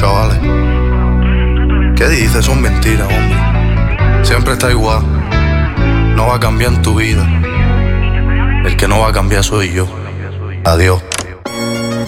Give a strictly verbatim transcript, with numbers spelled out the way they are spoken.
chavales. ¿Qué dices? Son mentiras, hombre. Siempre está igual. No va a cambiar en tu vida. El que no va a cambiar soy yo. Adiós.